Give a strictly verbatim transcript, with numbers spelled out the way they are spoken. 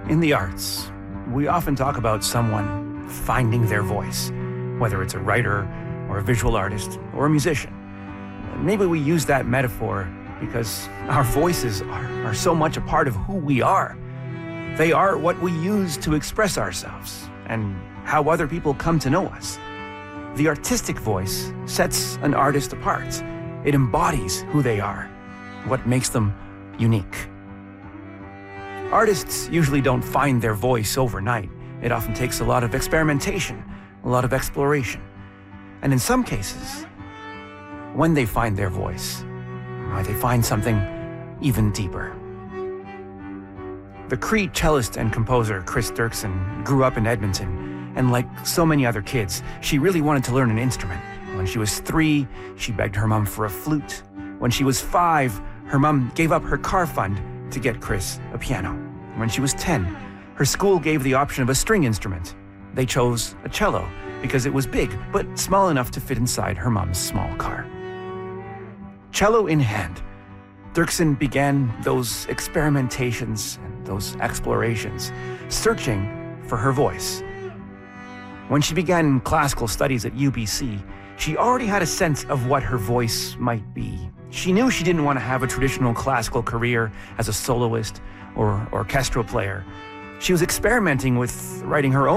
In the arts, we often talk about someone finding their voice, whether it's a writer or a visual artist or a musician. Maybe we use that metaphor because our voices are, are so much a part of who we are. They are what we use to express ourselves and how other people come to know us. The artistic voice sets an artist apart. It embodies who they are, what makes them unique. Artists usually don't find their voice overnight. It often takes a lot of experimentation, a lot of exploration. And in some cases, when they find their voice, they find something even deeper. The Cree cellist and composer Chris Dirksen grew up in Edmonton, and like so many other kids, she really wanted to learn an instrument. When she was three, she begged her mom for a flute. When she was five, her mom gave up her car fund to get Chris a piano. When she was ten, her school gave the option of a string instrument. They chose a cello because it was big, but small enough to fit inside her mom's small car. Cello in hand, Dirksen began those experimentations and those explorations, searching for her voice. When she began classical studies at U B C, she already had a sense of what her voice might be. She knew she didn't want to have a traditional classical career as a soloist or orchestral player. She was experimenting with writing her own